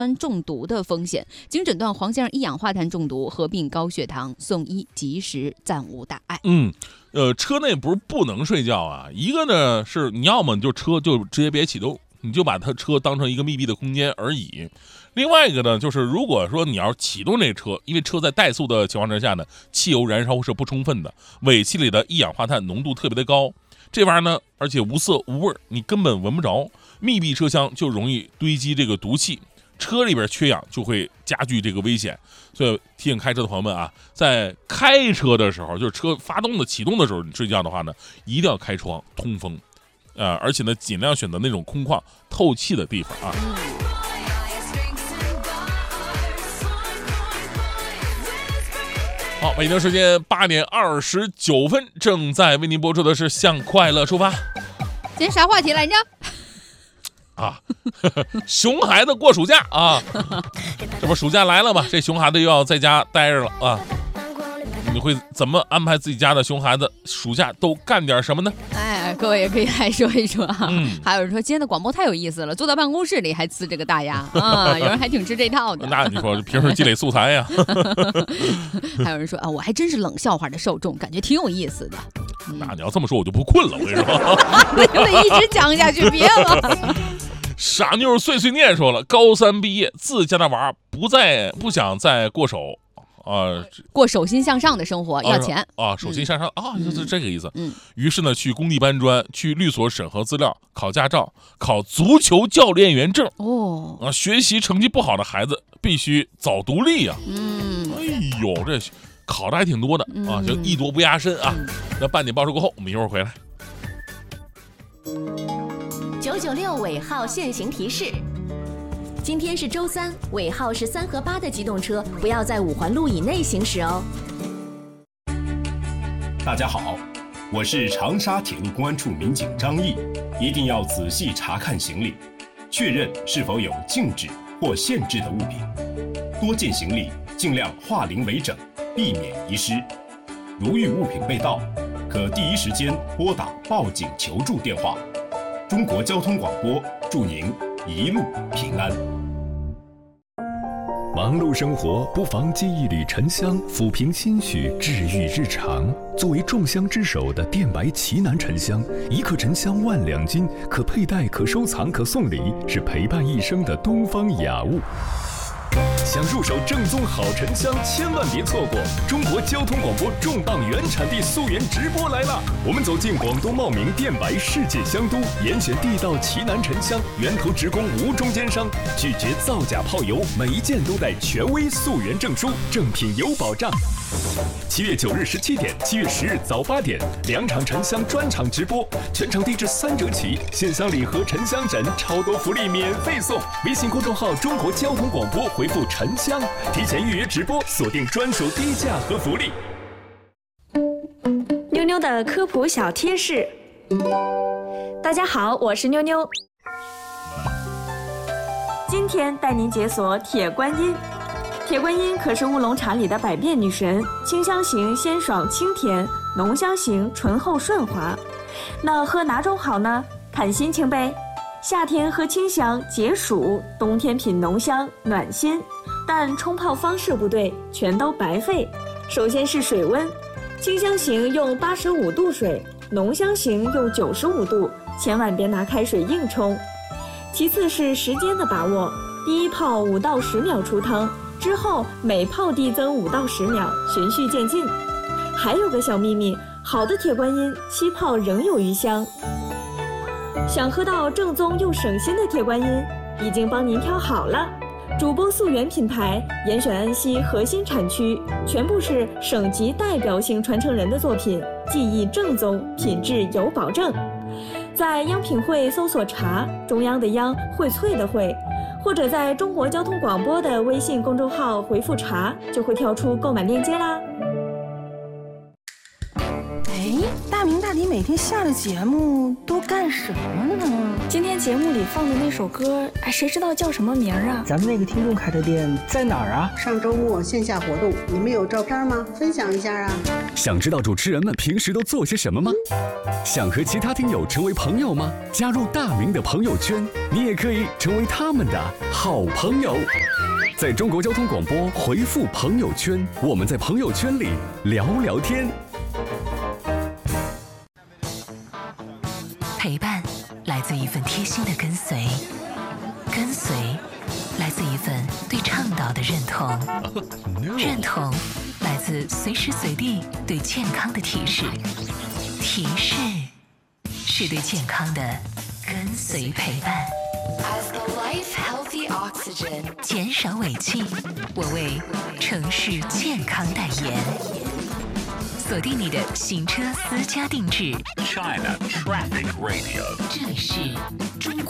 中毒的风险，经诊断黄先生一氧化碳中毒，合并高血糖，送医及时暂无大碍。 车内不能睡觉啊，一个呢是你要么就车就直接别启动，你就把车当成一个密闭的空间而已。另外一个呢，就是如果说你要启动这车，因为车在怠速的情况之下呢，汽油燃烧是不充分的，尾气里的一氧化碳浓度特别的高，这玩意儿呢，而且无色无味，你根本闻不着，密闭车厢就容易堆积这个毒气。车里边缺氧就会加剧这个危险，所以提醒开车的朋友们啊，在开车的时候，就是车发动的启动的时候，你睡觉的话呢，一定要开窗通风，而且呢，尽量选择那种空旷透气的地方啊。好，北京时间8点29分，正在为您播出的是《向快乐出发》。 今天啥话题来着？ 熊孩子过暑假啊，这不暑假来了吗？这熊孩子又要在家待着了啊。你会怎么安排自己家的熊孩子暑假都干点什么呢？ 各位也可以来说一说啊。还有人说今天的广播太有意思了，坐在办公室里还呲这个大牙啊，有人还挺吃这套的。 那你说平时积累素材呀。 还有人说我还真是冷笑话的受众，感觉挺有意思的。 那你要这么说我就不困了，我跟你说。 得一直讲下去，别了。 傻妞碎碎念说了，高3毕业，自家的娃不想再过手过手心向上的生活，要钱手心向上就是这个意思。于是呢，去工地搬砖，去律所审核资料，考驾照，考足球教练员证。学习成绩不好的孩子必须早独立啊。哎呦，这考的还挺多的就艺多不压身啊。那半点报时过后，我们一会儿回来。 996尾号限行提示：今天是周3，尾号是3和8的机动车不要在5环路以内行驶哦。 大家好，我是长沙铁路公安处民警张毅，一定要仔细查看行李，确认是否有禁止或限制的物品。多件行李尽量化零为整，避免遗失。如遇物品被盗，可第一时间拨打报警求助电话。中国交通广播祝您一路平安。 忙碌生活不妨寄一缕沉香，抚平心绪，治愈日常。作为众香之首的电白奇楠沉香，1克沉香万两金，可佩戴，可收藏，可送礼，是陪伴一生的东方雅物。想入手正宗好沉香，千万别错过！中国交通广播重磅原产地溯源直播来了！我们走进广东茂名电白世界香都，严选地道奇楠沉香，源头直供无中间商，拒绝造假泡油，每一件都带权威溯源证书，正品有保障。7月9日17点，7月10日早8点，2场沉香专场直播，全场地至3折起，线香礼盒、沉香枕，超多福利免费送！微信公众号中国交通广播回复沉香，提前预约直播，锁定专属低价和福利。 妞妞的科普小贴士。大家好，我是妞妞，今天带您解锁铁观音。铁观音可是乌龙茶里的百变女神，清香型鲜爽清甜，浓香型醇厚顺滑。那喝哪种好呢？看心情呗。夏天喝清香解暑，冬天品浓香暖心。但冲泡方式不对，全都白费。首先是水温，清香型用85度水，浓香型用95度，千万别拿开水硬冲。其次是时间的把握，第一泡5到10秒出汤，之后每泡递增5到10秒，循序渐进。还有个小秘密，好的铁观音7泡仍有余香。想喝到正宗又省心的铁观音，已经帮您挑好了。主播溯源品牌，严选安溪核心产区，全部是省级代表性传承人的作品，技艺正宗，品质有保证。在央品汇搜索茶，中央的央，荟萃的荟，或者在中国交通广播的微信公众号回复茶，就会跳出购买链接啦。 大明大迪每天下了节目都干什么呢？ 今天节目里放的那首歌，谁知道叫什么名啊？ 咱们那个听众开的店在哪儿啊？ 上周末线下活动，你们有照片吗？分享一下啊！ 想知道主持人们平时都做些什么吗？想和其他听友成为朋友吗？加入大明的朋友圈，你也可以成为他们的好朋友。在中国交通广播回复朋友圈，我们在朋友圈里聊聊天。 陪伴来自一份贴心的跟随，跟随来自一份对倡导的认同，认同来自随时随地对健康的提示，提示是对健康的跟随陪伴。减少尾气，我为城市健康代言。锁定你的行车私家定制 China Traffic Radio， 这里是中国